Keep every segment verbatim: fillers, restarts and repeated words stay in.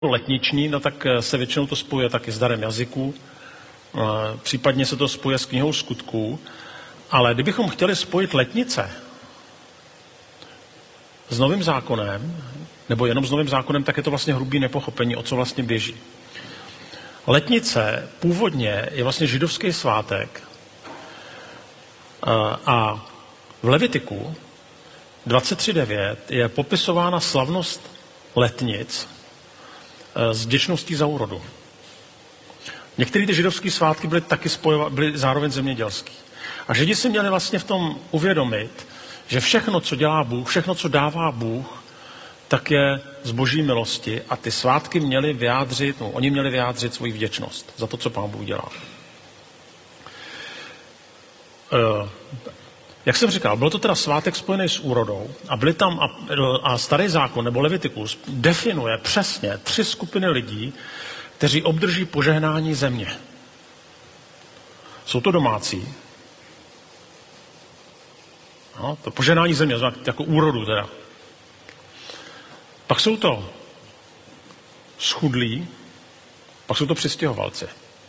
letniční, no tak se většinou to spojuje taky s darem jazyku, případně se to spojuje s knihou skutků, ale kdybychom chtěli spojit letnice s Novým zákonem, nebo jenom s Novým zákonem, tak je to vlastně hrubý nepochopení, o co vlastně běží. Letnice původně je vlastně židovský svátek a v Levitiku dvacet tři devět je popisována slavnost letnic s vděčností za úrodu. Některé ty židovské svátky byly taky spojova, byly zároveň zemědělský. A Židi si měli vlastně v tom uvědomit, že všechno, co dělá Bůh, všechno, co dává Bůh, tak je z boží milosti a ty svátky měli vyjádřit, no, oni měli vyjádřit svoji vděčnost za to, co Pán Bůh dělá. Uh, jak jsem říkal, byl to teda svátek spojený s úrodou a byly tam a, a starý zákon nebo Levitikus definuje přesně tři skupiny lidí, kteří obdrží požehnání země. Jsou to domácí. No, to požehnání země, jako úrodu teda. Pak jsou to schudlí, pak jsou to přistěhovalci.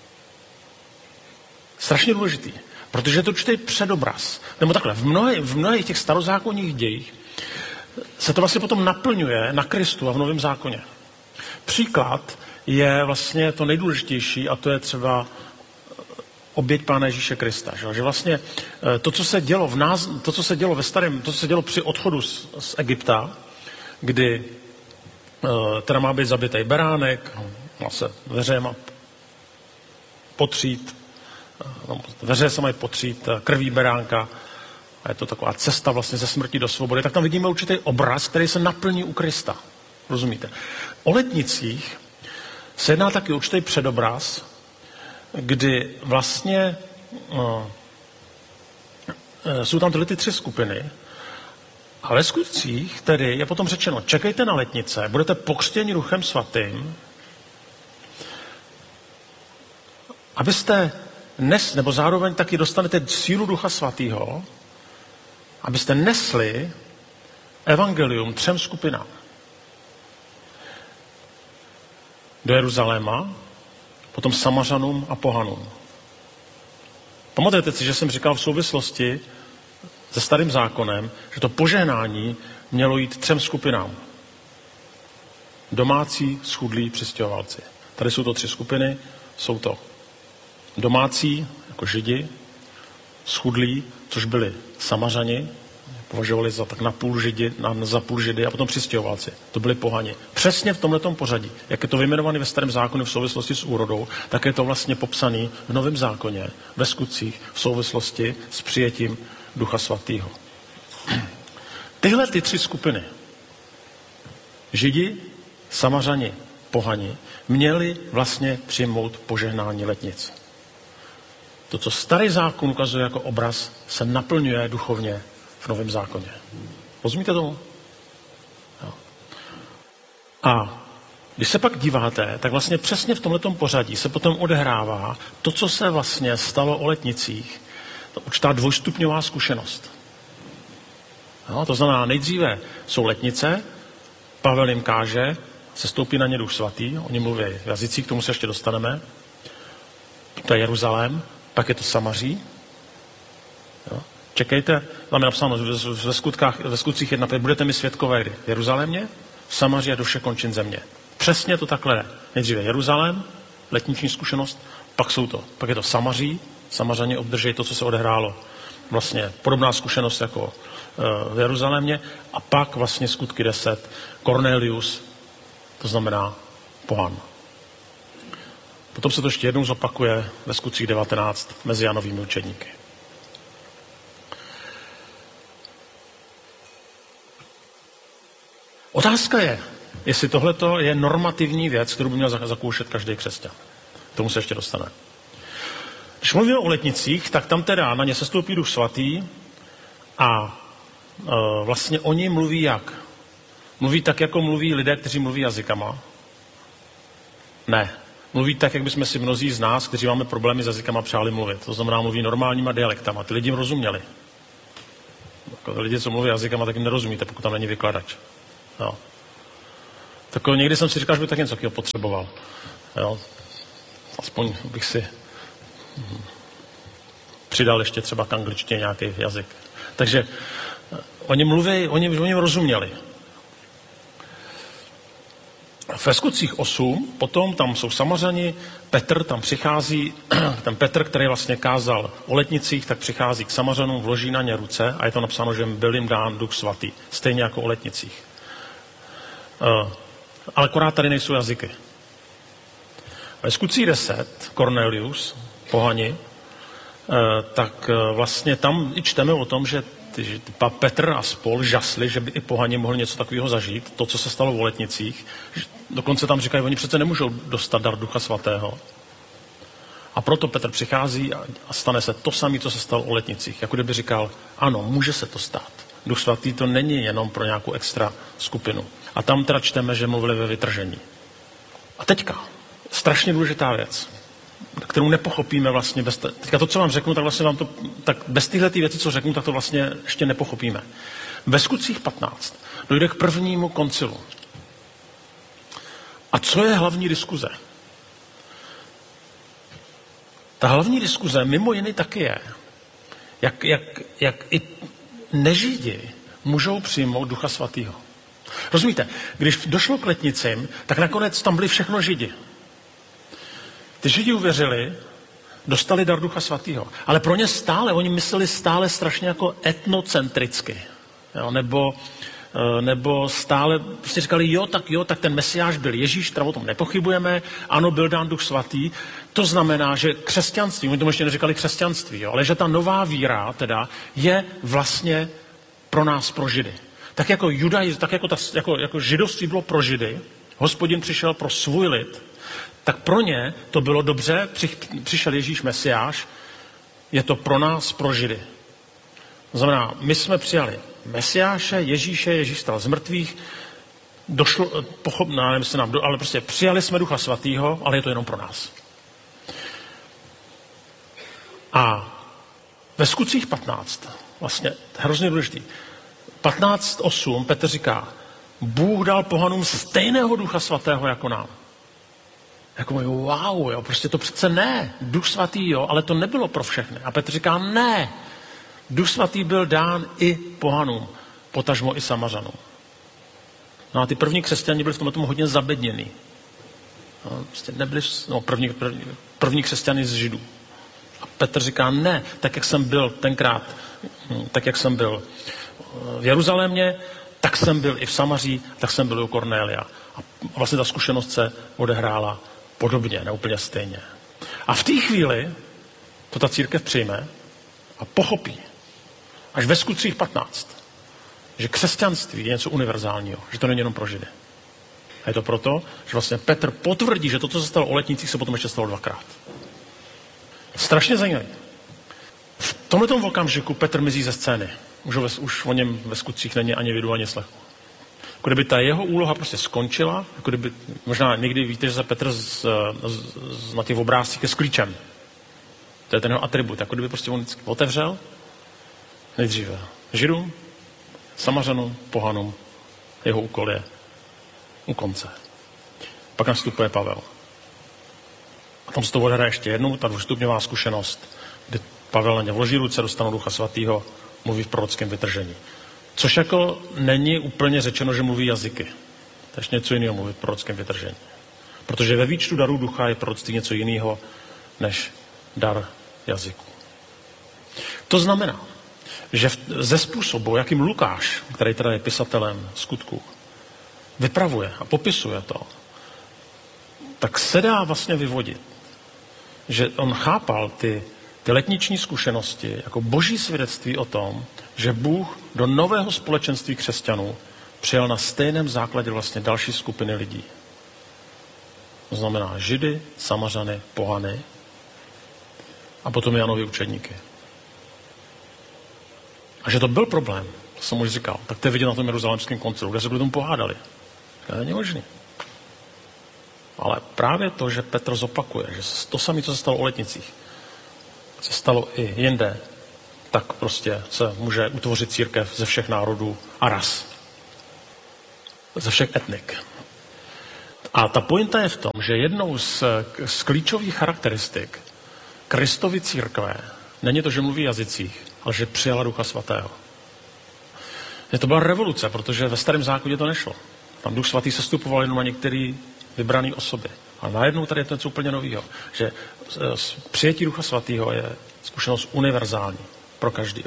Strašně důležitý, protože je to určitý předobraz. Nebo takhle, v mnohých, v mnohých těch starozákonních dějích se to vlastně potom naplňuje na Kristu a v Novém zákoně. Příklad je vlastně to nejdůležitější a to je třeba oběť Pána Ježíše Krista. Že, že vlastně to, co se dělo v nás, to, co se dělo ve starém, to, co se dělo při odchodu z, z Egypta, kdy teda má být zabitý beránek, má se veřejma potřít, veřeje se mají potřít krví beránka a je to taková cesta vlastně ze smrti do svobody, tak tam vidíme určitý obraz, který se naplní u Krista. Rozumíte? O letnicích se jedná taky určitý předobraz, kdy vlastně no, jsou tam tyhle ty tři skupiny a ve skutcích tedy je potom řečeno, čekejte na letnice, budete pokřtěni Duchem svatým, abyste nes, nebo zároveň taky dostanete sílu Ducha svatého, abyste nesli evangelium třem skupinám. Do Jeruzaléma, potom Samařanům a pohanům. Pamatujete si, že jsem říkal v souvislosti se starým zákonem, že to požehnání mělo jít třem skupinám. Domácí, schudlí, přistěhovalci. Tady jsou to tři skupiny, jsou to domácí, jako Židi, schudlí, což byli Samařani, považovali za tak na půl Židi, na, za půl Židy a potom přistěhovalci. To byli pohani. Přesně v tomhletom pořadí. Jak je to vyjmenované ve starém zákoně v souvislosti s úrodou, tak je to vlastně popsané v Novém zákoně, ve skutcích, v souvislosti s přijetím Ducha svatého. Tyhle ty tři skupiny, Židi, Samařani, pohani, měli vlastně přijmout požehnání letnic. To, co starý zákon ukazuje jako obraz, se naplňuje duchovně v Novém zákoně. Rozumíte tomu? Jo. A když se pak díváte, tak vlastně přesně v tomhletom pořadí se potom odehrává to, co se vlastně stalo o letnicích, to určitá dvojstupňová zkušenost. Jo, to znamená, nejdříve jsou letnice, Pavel jim káže, se stoupí na ně Duch svatý, oni mluví v jazycích, k tomu se ještě dostaneme. To je Jeruzalém, pak je to Samaří. Jo. Čekejte, tam je napsáno ve, skutkách, ve skutcích jedna, budete mi svědkové kdy? V Jeruzalémě, v Samaří a do všech končin země. Přesně to takhle je. Nejdříve Jeruzalém, letniční zkušenost, pak jsou to, pak je to Samaří, Samařani obdrží to, co se odehrálo. Vlastně podobná zkušenost jako uh, v Jeruzalémě a pak vlastně skutky deset, Cornelius, to znamená pohan. Potom se to ještě jednou zopakuje ve skutcích devatenáct mezi Janovými učedníky. Otázka je, jestli tohleto je normativní věc, kterou by měl zakoušet každý křesťan. K tomu se ještě dostane. Když mluvíme o letnicích, tak tam teda na ně sestoupí Duch svatý a e, vlastně oni mluví jak? Mluví tak, jako mluví lidé, kteří mluví jazykama? Ne. Mluví tak, jak bychom si mnozí z nás, kteří máme problémy s jazykama, přáli mluvit. To znamená, mluví normálníma dialektama. Ty lidi jim rozuměli. Jako lidi, co mluví jazykama, tak jim nerozumíte, pokud tam není vykladač. Jo. Tak někdy jsem si říkal, že bych tak něco takového potřeboval. Jo? Aspoň bych si přidal ještě třeba k angličtině nějaký jazyk. Takže oni mluví, oni, oni rozuměli. Ve Skutcích osm, potom tam jsou Samařani, Petr tam přichází, ten Petr, který vlastně kázal o letnicích, tak přichází k Samařanům, vloží na ně ruce a je to napsáno, že byl jim dán Duch Svatý, stejně jako o letnicích. Ale akorát tady nejsou jazyky. Ve Skutcích deset, Cornelius, pohani, tak vlastně tam i čteme o tom, že Petr a spol žasli, že by i pohani mohli něco takového zažít, to, co se stalo v letnicích. Dokonce tam říkají, oni přece nemůžou dostat dar Ducha Svatého. A proto Petr přichází a stane se to samé, co se stalo o letnicích. Jako kdyby říkal, ano, může se to stát. Duch Svatý to není jenom pro nějakou extra skupinu. A tam teda čteme, že mluvili ve vytržení. A teďka, strašně důležitá věc, kterou nepochopíme vlastně bez... Teďka to, co vám řeknu, tak vlastně vám to... Tak bez tyhle věci, co řeknu, tak to vlastně ještě nepochopíme. Ve Skutcích patnáct dojde k prvnímu koncilu. A co je hlavní diskuze? Ta hlavní diskuze mimo jiný taky je, jak, jak, jak i nežidi můžou přijmout Ducha Svatého. Rozumíte? Když došlo k letnicím, tak nakonec tam byli všechno židi. Ty židi uvěřili, dostali dar Ducha Svatého, ale pro ně stále, oni mysleli stále strašně jako etnocentricky. Jo? Nebo, nebo stále prostě říkali, jo, tak jo, tak ten Mesiáš byl Ježíš, teda o tom nepochybujeme, ano, byl dán Duch Svatý. To znamená, že křesťanství, oni tomu ještě neříkali křesťanství, jo? Ale že ta nová víra teda je vlastně pro nás, pro židy. Tak jako judaj, tak jako, ta, jako, jako židovství bylo pro židy, Hospodin přišel pro svůj lid, tak pro ně to bylo dobře, při, přišel Ježíš Mesiáš, je to pro nás, pro židy. To znamená, my jsme přijali Mesiáše, Ježíše, Ježíš stal z mrtvých, došlo, pochop, no, nevím, nám, ale prostě přijali jsme Ducha Svatého, ale je to jenom pro nás. A ve Skutcích patnáct, vlastně hrozně důležitý, patnáct osm Petr říká, Bůh dal pohanům stejného Ducha Svatého jako nám. Jako můj, wow, jo, prostě to přece ne. Duch Svatý, jo, ale to nebylo pro všechny. A Petr říká, ne. Duch Svatý byl dán i pohanům, potažmo i Samařanům. No a ty první křesťani byli v tomhle tomu hodně zabedněný. No, prostě nebyli, no, první, první, první křesťany z Židů. A Petr říká, ne, tak jak jsem byl tenkrát, tak jak jsem byl v Jeruzalémě, tak jsem byl i v Samaří, tak jsem byl i u Kornélia. A vlastně ta zkušenost se odehrála podobně, neúplně stejně. A v té chvíli to ta církev přijme a pochopí, až ve Skutcích patnáct, že křesťanství je něco univerzálního, že to není jenom pro Židy. A je to proto, že vlastně Petr potvrdí, že to, co se stalo o letnicích, se potom ještě stalo dvakrát. Strašně zajímavé. V tomto okamžiku Petr mizí ze scény. Už, ve, už o něm ve Skutcích není ani vidu, ani slechu. Jako kdyby ta jeho úloha prostě skončila, jako kdyby, možná někdy víte, že se Petr z, z, z, na těch obrázcích je s klíčem. To je ten jeho atribut. Jako kdyby prostě on otevřel nejdříve Židům, Samařanům, pohanům. Jeho úkol je u konce. Pak nastupuje Pavel. A tam se to odehraje ještě jednou, ta dvoustupňová zkušenost, kdy Pavel na ně vloží ruce, dostanou Ducha Svatého, mluví v prorockém vytržení. Což jako není úplně řečeno, že mluví jazyky. To je ještě něco jiného mluvit v prorockém vytržení. Protože ve výčtu darů ducha je proroctví něco jiného než dar jazyku. To znamená, že ze způsobu, jakým Lukáš, který teda je pisatelem Skutků, vypravuje a popisuje to, tak se dá vlastně vyvodit, že on chápal ty, ty letniční zkušenosti jako boží svědectví o tom, že Bůh do nového společenství křesťanů přijal na stejném základě vlastně další skupiny lidí. To znamená Židy, Samařany, pohany a potom Janovi učedníky. A že to byl problém, to jsem už říkal, tak to je vidět na tom jeruzalémském koncilu, kde se kvůli tomu pohádali. To není možný. Ale právě to, že Petr zopakuje, že to samé, co se stalo o letnicích, se stalo i jinde, tak prostě se může utvořit církev ze všech národů a ras. Ze všech etnik. A ta pointa je v tom, že jednou z, z klíčových charakteristik Kristovy církve není to, že mluví jazycích, ale že přijala Ducha Svatého. Je to byla revoluce, protože ve Starém zákoně to nešlo. Tam Duch Svatý sestupoval jenom na některé vybrané osoby. A najednou tady je to něco úplně nového, že přijetí Ducha Svatého je zkušenost univerzální pro každého.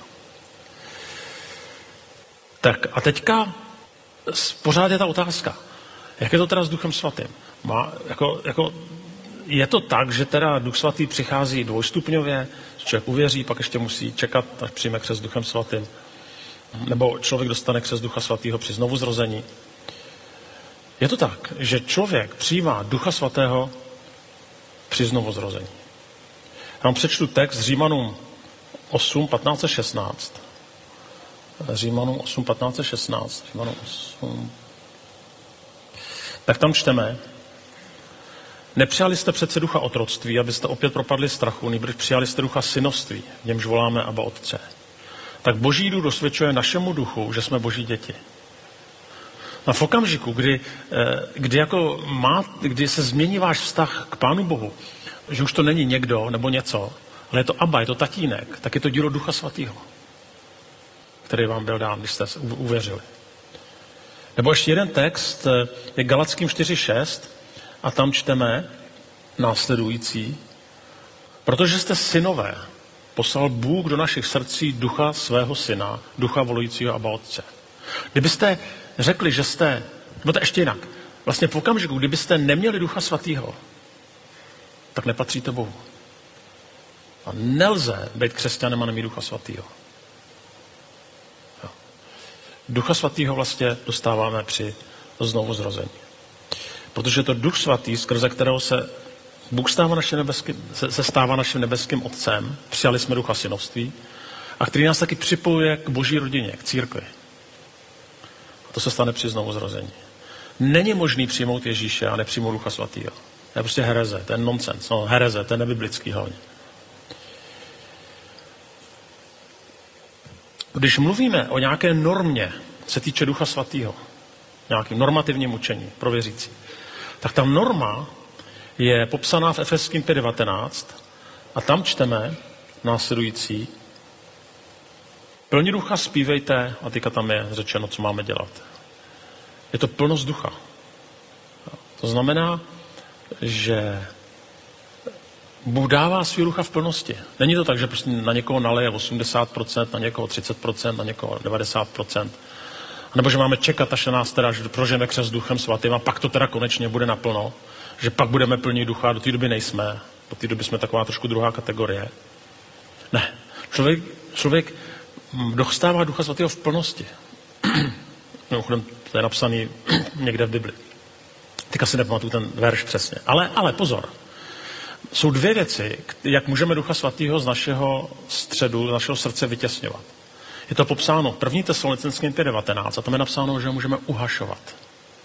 Tak a teďka pořád je ta otázka, jak je to teda s Duchem Svatým? Má, jako, jako, je to tak, že teda Duch Svatý přichází dvojstupňově, člověk uvěří, pak ještě musí čekat, až přijme křest Duchem Svatým, nebo člověk dostane křest Ducha Svatého při znovuzrození. Je to tak, že člověk přijímá Ducha Svatého při znovuzrození. Já vám přečtu text Římanům osm, patnáct a šestnáct. Římanům osm, patnáct a šestnáct. Římanům osm. Tak tam čteme: Nepřijali jste přece ducha otroctví, abyste opět propadli strachu, nýbrž přijali jste ducha synovství, v němž voláme Abba Otče. Tak Boží duch dosvědčuje našemu duchu, že jsme Boží děti. A v okamžiku, kdy, kdy, jako má, kdy se změní váš vztah k Pánu Bohu, že už to není někdo nebo něco, ale je to Abba, je to tatínek, tak je to dílo Ducha Svatého, který vám byl dán, když jste uvěřili. Nebo ještě jeden text je Galackým čtyři šest a tam čteme následující: Protože jste synové, poslal Bůh do našich srdcí ducha svého syna, ducha volujícího Abba Otče. Kdybyste řekli, že jste, nebo to ještě jinak, vlastně v okamžiku, kdybyste neměli Ducha Svatého, tak nepatříte Bohu. A nelze být křesťanem a nemít Ducha Svatého. Ducha Svatého vlastně dostáváme při znovuzrození. Protože to Duch Svatý, skrze kterého se Bůh stává naším nebeským, se, se stává naším nebeským otcem, přijali jsme Ducha synovství, a který nás taky připojuje k Boží rodině, k církvi. A to se stane při znovuzrození. Není možný přijmout Ježíše a nepřijmout Ducha Svatého. To je prostě hereze, to je nonsens. No, hereze, to je nebiblický hlavně. Když mluvíme o nějaké normě, se týče Ducha Svatého, nějakým normativním učení pro věřící, tak ta norma je popsaná v Efeským pět devatenáct a tam čteme následující: Plní ducha zpívejte, a teďka tam je řečeno, co máme dělat. Je to plnost ducha. To znamená, že Bůh dává svý ducha v plnosti. Není to tak, že prostě na někoho naleje osmdesát procent, na někoho třicet procent, na někoho devadesát procent. A nebo že máme čekat, až nás teda prožijeme křest Duchem Svatým a pak to teda konečně bude naplno, že pak budeme plní ducha, do té doby nejsme. Do té doby jsme taková trošku druhá kategorie. Ne. Člověk, člověk dostává Ducha Svatého v plnosti. Mimochodem, to je napsaný někde v Bibli. Teďka si nepamatuju ten verš přesně. Ale, ale pozor. Jsou dvě věci, jak můžeme Ducha Svatého z našeho středu, z našeho srdce vytěsňovat. Je to popsáno v první Tesalonickým pět devatenáct a tam je napsáno, že můžeme uhašovat.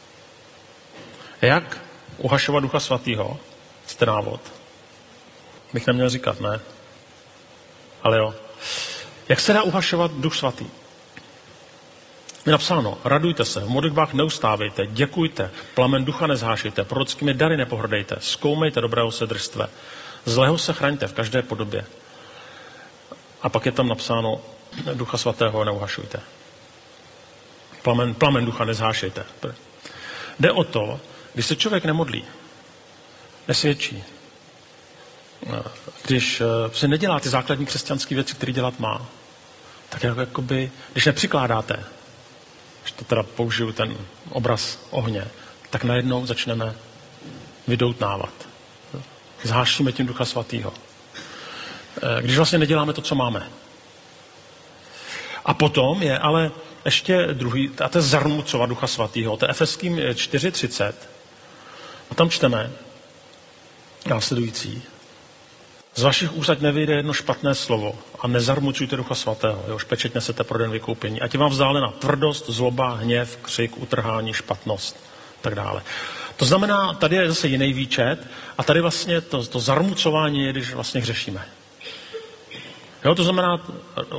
Jak uhašovat Ducha Svatého? Jste návod. Bych neměl říkat, ne? Ale jo. Jak se dá uhašovat Duch Svatý? Je napsáno: radujte se, v modlitbách neustávejte, děkujte, plamen ducha nezhášejte, prorockými dary nepohrdejte, zkoumejte dobrého se držstve, zlého se chraňte v každé podobě. A pak je tam napsáno: Ducha Svatého neuhašujte. Plamen, plamen ducha nezhášejte. Jde o to, když se člověk nemodlí, nesvědčí, když se nedělá ty základní křesťanské věci, které dělat má, tak jako, jakoby, když nepřikládáte, když to teda použiju ten obraz ohně, tak najednou začneme vydoutnávat. Zhášíme tím Ducha Svatého. Když vlastně neděláme to, co máme. A potom je ale ještě druhý, a to je zarmucovat Ducha Svatého. To je Efeským čtyři třicet. A tam čteme následující: Z vašich úst ať nevyjde jedno špatné slovo a nezarmucujte Ducha Svatého, jehož pečeť nesete pro den vykoupení. Ať je vám vzdálena tvrdost, zloba, hněv, křik, utrhání, špatnost, tak dále. To znamená, tady je zase jiný výčet a tady vlastně to, to zarmucování je, když vlastně hřešíme. Jo, to znamená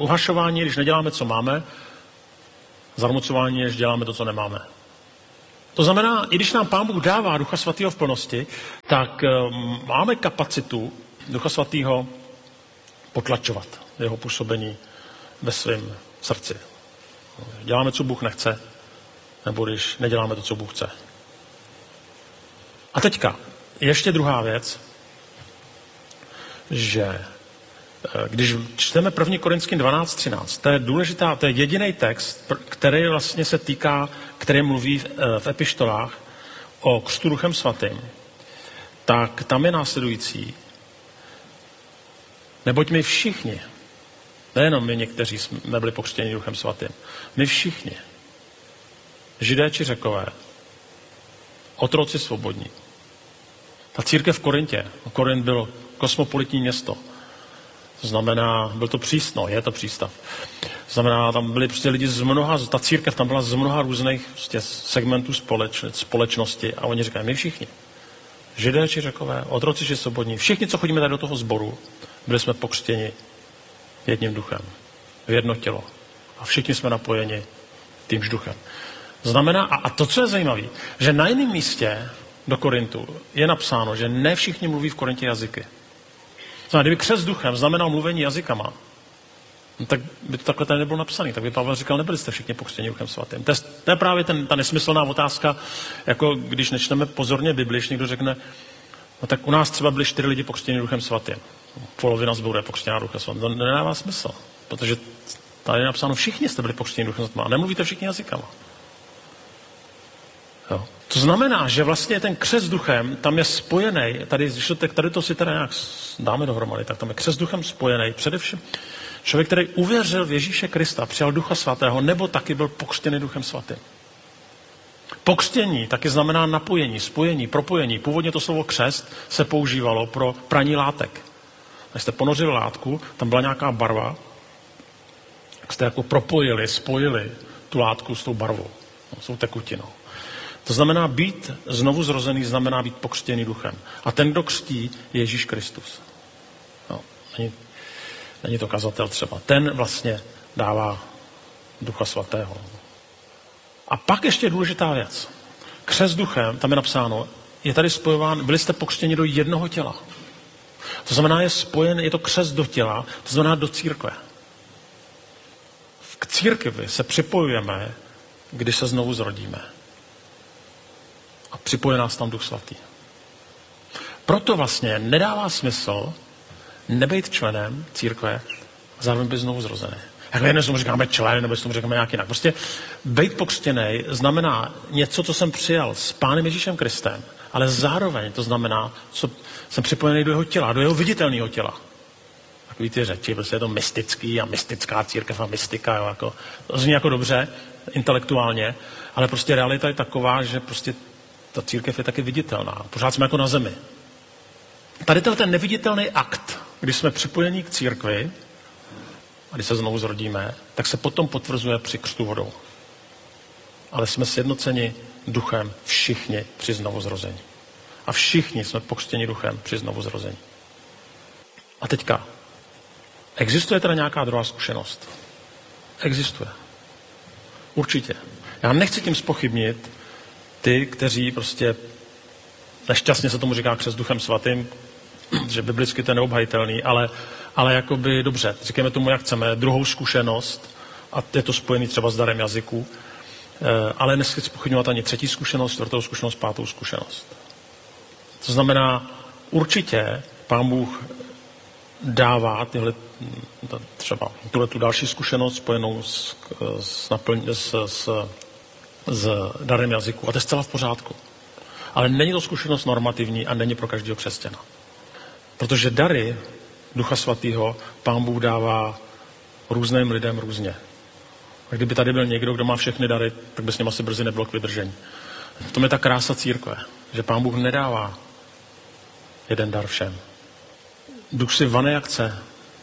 uhašování, když neděláme, co máme, zarmucování je, když děláme to, co nemáme. To znamená, i když nám Pán Bůh dává Ducha Svatého v plnosti, tak um, máme kapacitu Ducha Svatého potlačovat jeho působení ve svém srdci. Děláme, co Bůh nechce, nebo když neděláme to, co Bůh chce. A teďka, ještě druhá věc, že když čteme první Korinským dvanáct třináct, to je důležitá, to je jediný text, který vlastně se týká, který mluví v epištolách o křtu Duchem Svatým, tak tam je následující. Neboť my všichni, nejenom my někteří jsme byli pokřtěni Duchem Svatým, my všichni, Židé či Řekové, otroci svobodní. Ta církev v Korintě, Korint bylo kosmopolitní město, to znamená, byl to přísno, je to přístav. To znamená, tam byli prostě lidi z mnoha, ta církev tam byla z mnoha různých prostě segmentů společ, společnosti a oni říkají, my všichni, Židé či Řekové, otroci či svobodní, všichni, co chodíme tady do toho sboru, byli jsme pokřtěni jedním duchem, v jedno tělo. A všichni jsme napojeni týmž duchem. Znamená, a, a to, co je zajímavé, že na jiném místě do Korintu je napsáno, že ne všichni mluví v Korintě jazyky. Znamená, kdyby křest duchem znamenal mluvení jazykama, no tak by to takhle tady nebylo napsané. Tak by Pavel říkal, nebyli jste všichni pokřtěni Duchem Svatým. To je, to je právě ten, ta nesmyslná otázka, jako když nečteme pozorně Bibli, když někdo řekne, no tak u nás třeba byli čtyři lidi pokřtěni Duchem Svatým. Polovina zboru je pokřtěná Duchem Svatým. To nedává smysl, protože tady je napsáno, všichni jste byli pokřtěni Duchem Svatým a nemluvíte všichni jazykama. Jo. To znamená, že vlastně ten křest duchem tam je spojený, tady, když to, tady to si teda nějak dáme dohromady, tak tam je křest duchem spojený. Především člověk, který uvěřil v Ježíše Krista, přijal Ducha Svatého, nebo taky byl pokřtěný Duchem Svatým. Pokřtění taky znamená napojení, spojení, propojení. Původně to slovo křest se používalo pro praní látek. Když jste ponořili látku, tam byla nějaká barva, tak jste jako propojili, spojili tu látku s tou barvou, s tou tekutinou. To znamená být znovu zrozený, znamená být pokřtěný duchem. A ten, kdo křtí, je Ježíš Kristus. No, není, není to kazatel třeba. Ten vlastně dává Ducha Svatého. A pak ještě důležitá věc. Křest duchem, tam je napsáno, je tady spojován, byli jste pokřtěni do jednoho těla. To znamená, je spojen, je to křest do těla, to znamená do církve. K církvi se připojujeme, když se znovu zrodíme. A připoje nás tam Duch Svatý. Proto vlastně nedává smysl nebejt členem církve a zároveň být znovu zrozený. Jako jednou tomu říkáme člen, nebo tomu říkáme nějak jinak. Prostě být pokřtěný znamená něco, co jsem přijal s Pánem Ježíšem Kristem, ale zároveň to znamená, co jsem připojený do jeho těla, do jeho viditelného těla. Takový ty řeči, prostě je to mystický a mystická církev a mystika, jo, jako, to zní jako dobře, intelektuálně, ale prostě realita je taková, že prostě ta církev je taky viditelná. Pořád jsme jako na zemi. Tady ten neviditelný akt, když jsme připojení k církvi, a když se znovu zrodíme, tak se potom potvrzuje při křtu vodou. Ale jsme sjednoceni duchem všichni při znovuzrození. A všichni jsme pokřtěni duchem při znovuzrození. A teďka, existuje teda nějaká druhá zkušenost? Existuje. Určitě. Já nechci tím zpochybnit ty, kteří prostě nešťastně se tomu říká křest duchem svatým, že biblicky to je neobhajitelný, ale, ale jakoby dobře, říkáme tomu, jak chceme, druhou zkušenost, a je to spojený třeba s darem jazyku, ale nechci zpochybňovat ani třetí zkušenost, čtvrtou zkušenost, pátou zkušenost. To znamená, určitě Pán Bůh dává tyhle, třeba tuhle tu další zkušenost spojenou s, s, naplň, s, s, s darem jazyku. A to je zcela v pořádku. Ale není to zkušenost normativní a není pro každého křesťana. Protože dary Ducha Svatého Pán Bůh dává různým lidem různě. A kdyby tady byl někdo, kdo má všechny dary, tak by s ním asi brzy nebylo k vydržení. V tom je ta krása církve, že Pán Bůh nedává jeden dar všem. Duch si vane jak chce.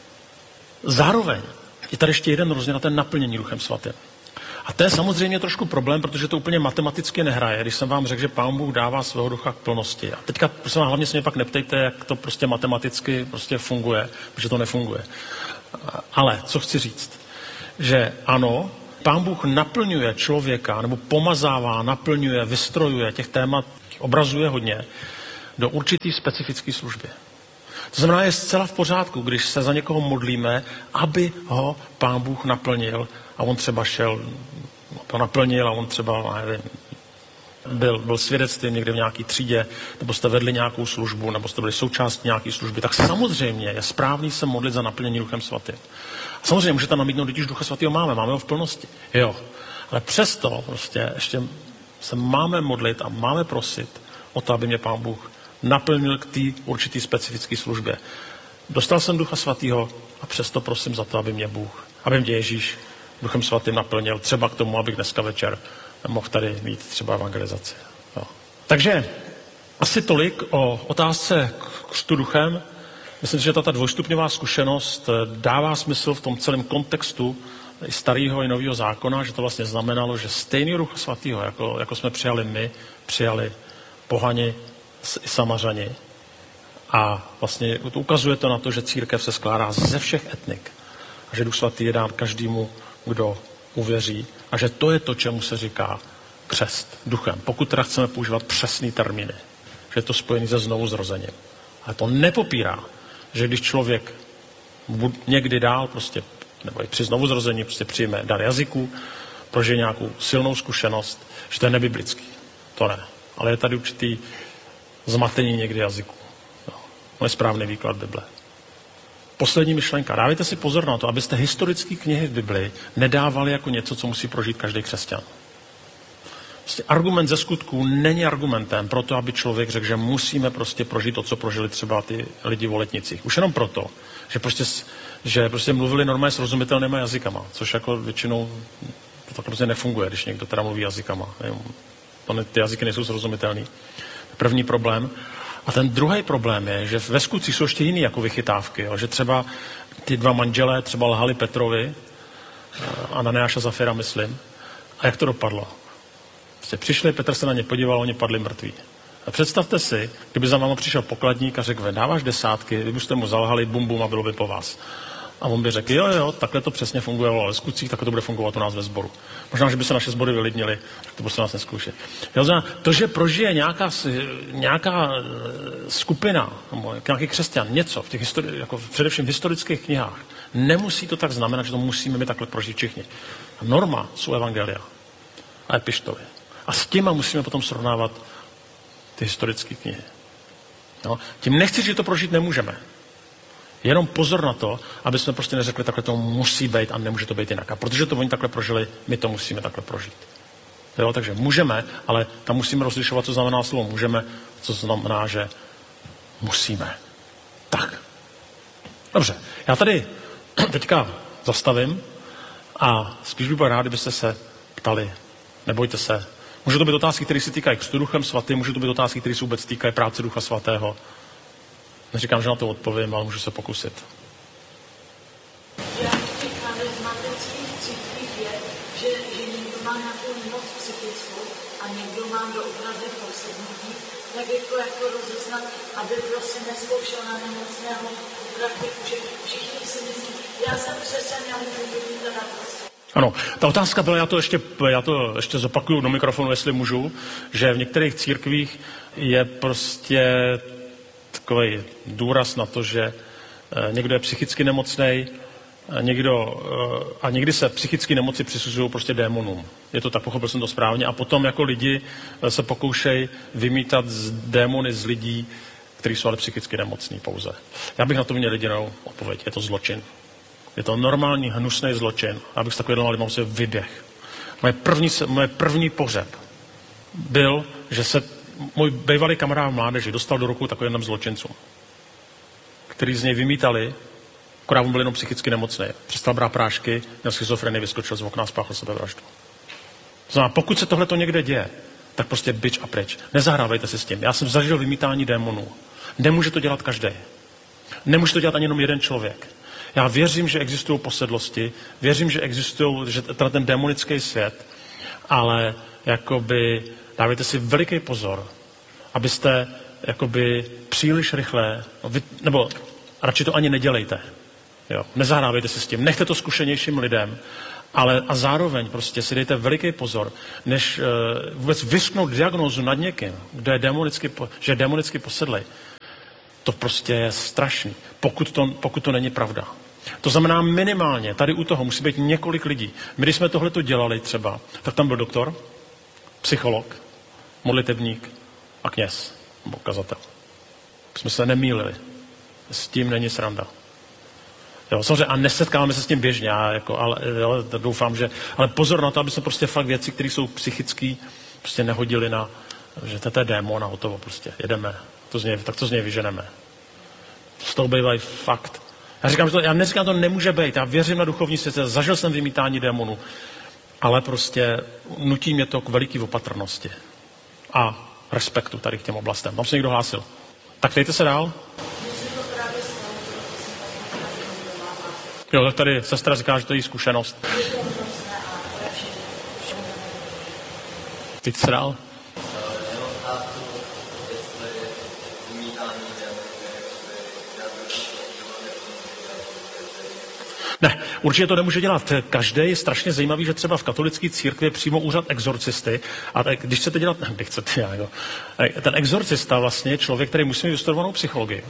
Zároveň je tady ještě jeden rozdíl na ten naplnění Duchem Svatým. A to je samozřejmě trošku problém, protože to úplně matematicky nehraje. Když jsem vám řekl, že Pán Bůh dává svého ducha k plnosti. A teďka prosím vám, hlavně se mě pak neptejte, jak to prostě matematicky prostě funguje, protože to nefunguje. Ale co chci říct? Že ano, Pán Bůh naplňuje člověka, nebo pomazává, naplňuje, vystrojuje, těch témat obrazuje hodně, do určitý specifické služby. To znamená, je zcela v pořádku, když se za někoho modlíme, aby ho Pán Bůh naplnil a on třeba šel, to naplnil a on třeba, nevím, byl, byl svědectvím někde v nějaké třídě, nebo jste vedli nějakou službu, nebo jste byli součástí nějaké služby, tak samozřejmě je správný se modlit za naplnění Duchem Svatým. A samozřejmě můžete namítnout, když Ducha Svatého máme, máme ho v plnosti. Jo, ale přesto prostě ještě se máme modlit a máme prosit o to, aby mě Pán Bůh naplnil k té určitý specifické službě. Dostal jsem Ducha Svatého a přesto prosím za to, aby mě Bůh, aby mě Ježíš Duchem Svatým naplnil, třeba k tomu, abych dneska večer mohl tady mít třeba evangelizaci. Jo. Takže asi tolik o otázce křtu duchem. Myslím, že ta dvojstupňová zkušenost dává smysl v tom celém kontextu i starého i nového zákona, že to vlastně znamenalo, že stejného Ducha Svatého, jako, jako jsme přijali my, přijali pohani i Samařani. A vlastně to ukazuje to na to, že církev se skládá ze všech etnik. A že Duch Svatý je dán každému, kdo uvěří. A že to je to, čemu se říká křest duchem. Pokud teda chceme používat přesný termíny. Že je to spojený se znovu zrozením. Ale to nepopírá, že když člověk někdy dál prostě, nebo i při znovu zrození prostě přijme dar jazyků, prožije nějakou silnou zkušenost, že to je nebiblický. To ne. Ale je tady určitý zmatení někdy jazyků. No, to je správný výklad Bible. Poslední myšlenka. Dávejte si pozor na to, abyste historické knihy v Bibli nedávali jako něco, co musí prožít každý křesťan. Prostě argument ze skutků není argumentem pro to, aby člověk řekl, že musíme prostě prožít to, co prožili třeba ty lidi v Letnicích. Už jenom proto, že prostě, že prostě mluvili normálně srozumitelnýma jazykama, což jako většinou to tak prostě nefunguje, když někdo teda mluví jazykama. Ty jazyky nejsou srozumitelný. První problém. A ten druhý problém je, že ve skutcích jsou ještě jiný jako vychytávky. Jo? Že třeba ty dva manželé třeba lhali Petrovi, Ananiáš a Zafira, myslím. A jak to dopadlo? Prostě přišli, Petr se na ně podíval, oni padli mrtví. A představte si, kdyby za váma přišel pokladník a řekl, dáváš desátky, vy byste mu zalhali, bum, bum a bylo by po vás. A on by řekl, jo, jo, takhle to přesně funguje ve skutcích, takhle to bude fungovat u nás ve sboru. Možná, že by se naše sbory vylidnily, tak to prostě nás neskoušet. To, že prožije nějaká, nějaká skupina, nebo nějaký křesťan, něco, v těch histori- jako především v historických knihách, nemusí to tak znamenat, že to musíme my takhle prožít všichni. A norma jsou evangelia a epištoly. A s těma musíme potom srovnávat ty historické knihy. No, tím nechci, že to prožít nemůžeme. Jenom pozor na to, aby jsme prostě neřekli, takhle to musí být a nemůže to být jinak. A protože to oni takhle prožili, my to musíme takhle prožít. Jo, takže můžeme, ale tam musíme rozlišovat, co znamená slovo můžeme, co znamená, že musíme. Tak. Dobře, já tady teďka zastavím a spíš bych byl rád, kdybyste se ptali. Nebojte se. Může to být otázky, které se týkají křtu Duchem Svatým, může to být otázky, které se vůbec týkají práce Ducha Svatého. Neříkám, že na to odpovím, ale můžu se pokusit. Já v těch charismatických církvích je, že, že někdo má nějakou moc psychickou a někdo má doopravdy posednutí, tak jako, jako rozeznat, aby prostě neskoušel na nemocného praktiku, že všichni si myslí, já jsem křesťan, já můžu být teda prostě. Ano, ta otázka byla, já to ještě, já to ještě zopakuju do mikrofonu, jestli můžu, že v některých církvích je prostě takový důraz na to, že někdo je psychicky nemocnej, někdo, a někdy se psychické nemoci přisuzují prostě démonům. Je to tak, pochopil jsem to správně. A potom jako lidi se pokoušejí vymítat z démony z lidí, kteří jsou ale psychicky nemocní pouze. Já bych na to měl jedinou odpověď. Je to zločin. Je to normální, hnusný zločin. Já bych s takovým lidem se vyběh. Moje první, moje první pohřeb byl, že se můj bývalý kamarád v mládeži dostal do rukou takovým zločincům, který z něj vymítali, akorát on byl jenom psychicky nemocný. Přestal brát prášky, měl schizofrenii, vyskočil z okna a spáchal sebevraždu. To znamená, pokud se tohle někde děje, tak prostě bič a pryč. Nezahrávejte si s tím. Já jsem zažil vymítání démonů. Nemůže to dělat každý. Nemůže to dělat ani jenom jeden člověk. Já věřím, že existují posedlosti, věřím, že existují, že teda ten démonický svět, ale jakoby dávejte si veliký pozor, abyste jakoby příliš rychle, nebo radši to ani nedělejte. Jo. Nezahrávejte si s tím. Nechte to zkušenějším lidem Ale a zároveň prostě si dejte veliký pozor, než uh, vůbec vyřknout diagnózu nad někým, kdo je demonicky, že je demonicky posedlej. To prostě je strašný, pokud to, pokud to není pravda. To znamená minimálně, tady u toho musí být několik lidí. My, když jsme tohleto dělali třeba, tak tam byl doktor, psycholog, modlitevník a kněz, nebo kazatel. Jsme se nemýlili. S tím není sranda. Jo, samozřejmě, a nesetkáváme se s tím běžně, já jako, ale jo, doufám, že... Ale pozor na to, aby se prostě fakt věci, které jsou psychické, prostě nehodily na... Že to je démon a hotovo prostě. Jedeme. To z něj, tak to z něj vyženeme. Z toho bývají fakt. Já říkám, že to, já neříkám, to nemůže být. Já věřím na duchovní svět, zažil jsem vymítání démonů, ale prostě nutí mě to k veliký opatrnosti a respektu tady k těm oblastem. Mám se někdo hlásil? Tak dejte se dál. Jo, tak tady sestra říká, že to je její zkušenost. Dejte se dál. Ne, určitě to nemůže dělat každý. Je strašně zajímavý, že třeba v katolické církvi je přímo úřad exorcisty. A tak, když chcete dělat, ne, chcete, já, jo. Ten exorcista vlastně je člověk, který musí mít vystudovanou psychologii.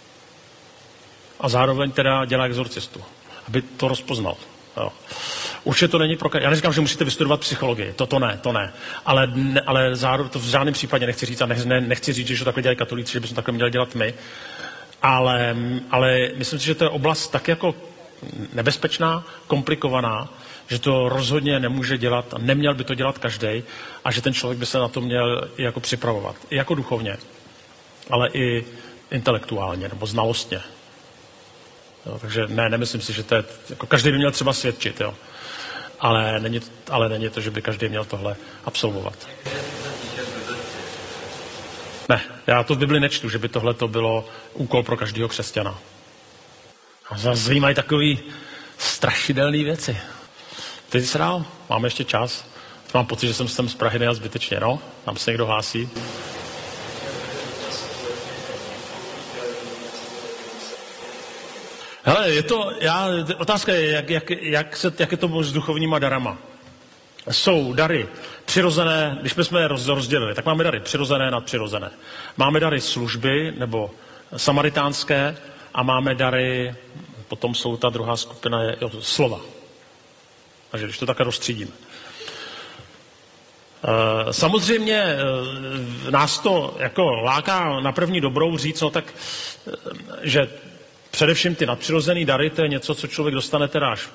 A zároveň teda dělá exorcistu, aby to rozpoznal. Jo. Určitě to není pro... Já neříkám, že musíte vystudovat psychologii, to, to ne, to ne. Ale, ne, ale zároveň to v žádném případě nechci říct, a ne, ne, nechci říct, že to takhle dělají katolíci, že bychom takhle měli dělat my. Ale, ale myslím si, že to je oblast tak jako nebezpečná, komplikovaná, že to rozhodně nemůže dělat a neměl by to dělat každý a že ten člověk by se na to měl i jako připravovat. I jako duchovně, ale i intelektuálně nebo znalostně. Jo, takže ne, nemyslím si, že to je, jako každý by měl třeba svědčit, jo. Ale není, ale není to, že by každý měl tohle absolvovat. Ne, já to v Bibli nečtu, že by tohle to bylo úkol pro každého křesťana. A zase zajímají takový strašidelné věci. Teď se dál, máme ještě čas. Mám pocit, že jsem sem z Prahy nejel zbytečně, no? Tam se někdo hlásí. Hele, je to, já, otázka je, jak, jak, jak, se, jak je to s duchovníma darama. Jsou dary přirozené, když my jsme je rozdělili, tak máme dary přirozené, nadpřirozené. Máme dary služby nebo samaritánské a máme dary, potom jsou ta druhá skupina, je jo, slova. Takže když to takhle rozstřídíme. E, samozřejmě e, nás to jako láká na první dobrou říct, no tak, e, že především ty nadpřirozený dary, to je něco, co člověk dostane teda až,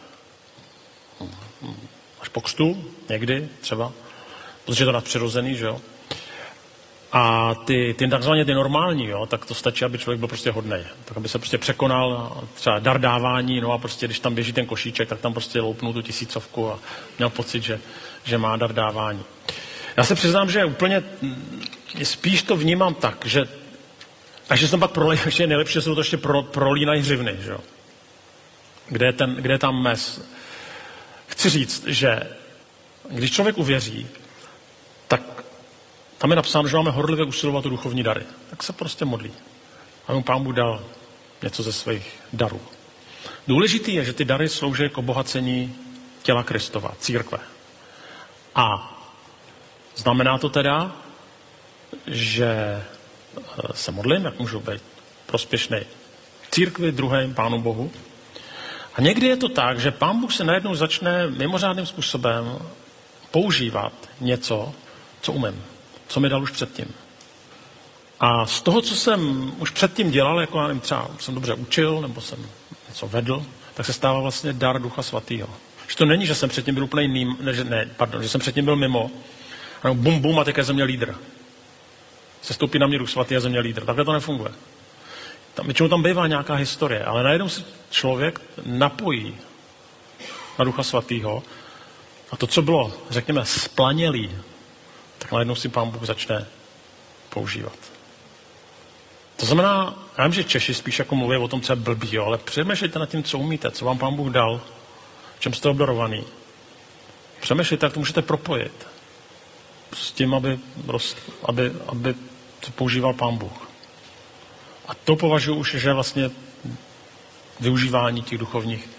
až po křtu, někdy třeba, protože je to nadpřirozený, že jo. A ty, ty takzvaně ty normální, jo, tak to stačí, aby člověk byl prostě hodnej. Tak aby se prostě překonal třeba dar dávání, no a prostě když tam běží ten košíček, tak tam prostě loupnul tu tisícovku a měl pocit, že, že má dar dávání. Já se přiznám, že úplně spíš to vnímám tak, že a že jsem pak prolej, ještě je nejlepší, že se to ještě pro, prolínají hřivny, že jo. Kde je, ten, kde je tam mez. Chci říct, že když člověk uvěří, tak tam je napsáno, že máme horlivě usilovat o duchovní dary. Tak se prostě modlí. A mu Pán Bůh dal něco ze svých darů. Důležitý je, že ty dary slouží k obohacení těla Kristova, církve. A znamená to teda, že se modlím, jak můžu být prospěšný církvi, druhým Pánu Bohu. A někdy je to tak, že Pán Bůh se najednou začne mimořádným způsobem používat něco, co umím, co mi dal už předtím. A z toho, co jsem už předtím dělal, jako já nevím, třeba jsem dobře učil, nebo jsem něco vedl, tak se stává vlastně dar Ducha Svatého. Že to není, že jsem předtím byl úplně mimo, ne, ne, pardon, že jsem předtím byl mimo, a bum, bum, a teď je ze mě lídr. Se stoupí na mě Duch Svatý a ze mě lídr. Takhle to nefunguje. Tam, většinou tam bývá nějaká historie, ale najednou se člověk napojí na Ducha Svatého a to, co bylo, řekněme, splanělý, tak najednou si Pán Bůh začne používat. To znamená, já vím, že Češi spíš jako mluví o tom, co je blbý, jo, ale přemýšlejte nad tím, co umíte, co vám Pán Bůh dal, v čem jste obdarovaný. Přemýšlejte, jak to můžete propojit s tím, aby, aby, aby to používal Pán Bůh. A to považuji už, že vlastně využívání těch duchovních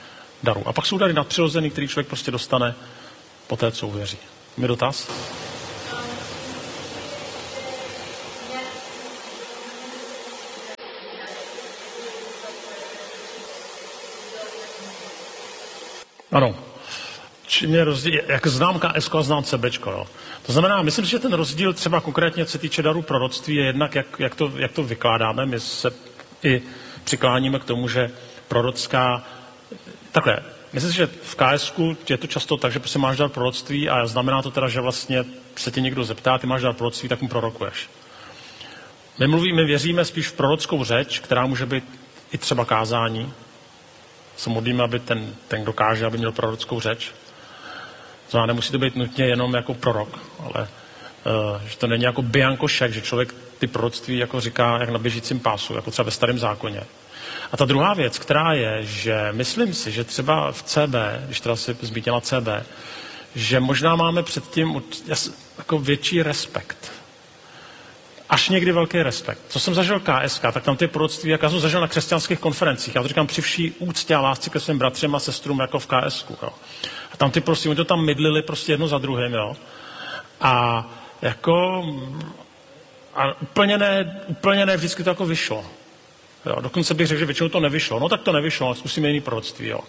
darů. A pak jsou dary nadpřirozený, který člověk prostě dostane po té, co uvěří. Mi dotaz? Ano. Čím je rozdíl, jak znám K S ko a znám C B čko, jo. To znamená, myslím si, že ten rozdíl třeba konkrétně, co se týče darů proroctví, je jednak, jak, jak, to, jak to vykládáme. My se i přikláníme k tomu, že prorocká... Takhle, myslím si, že v K S ku je to často tak, že prostě máš dar proroctví a znamená to teda, že vlastně se tě někdo zeptá, ty máš dar proroctví, tak mu prorokuješ. My mluvíme, my věříme spíš v prorockou řeč, která může být i třeba kázání. Se modlíme, aby ten, ten kdo káže, aby měl prorockou řeč. Znamená, nemusí to být nutně jenom jako prorok, ale uh, že to není jako bianko šek, že člověk ty proroctví jako říká jak na běžícím pásu, jako třeba ve Starém zákoně. A ta druhá věc, která je, že myslím si, že třeba v C B, když teda si zmítila C B, že možná máme předtím jako větší respekt. Až někdy velký respekt. Co jsem zažil K S K, tak tam ty proroctví, jak já jsem zažil na křesťanských konferencích, já to říkám při vší úctě a lásce ke svým bratřím a sestrům jako v K S ku. Jo. A tam ty prostě, oni to tam mydlili prostě jedno za druhým, jo. A jako, a úplně ne, úplně ne, vždycky to jako vyšlo. Jo. Dokonce bych řekl, že většinou to nevyšlo. No tak to nevyšlo, ale zkusíme jiný proroctví, jo.